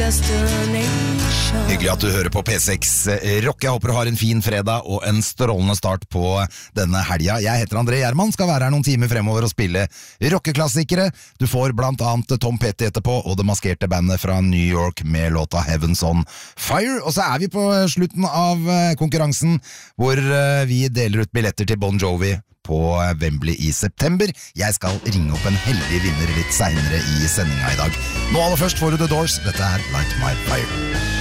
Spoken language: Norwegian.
destination. Hyggelig at du hører på P6 Rock. Jeg håper du har en fin fredag og en strålende start på denne helga. Jeg heter André Gjerman, skal være her noen timer fremover og spille rockeklassikere. Du får blant annet Tom Petty etterpå, og det maskerte bandet fra New York med låta Heavens on Fire. Og så er vi på slutten av konkurransen, hvor vi deler ut billetter til Bon Jovi på Wembley i september. Jeg skal ringe opp en heldig vinner litt senere i sendinga i dag. Nå aller først får du The Doors. Dette er Light My Fire.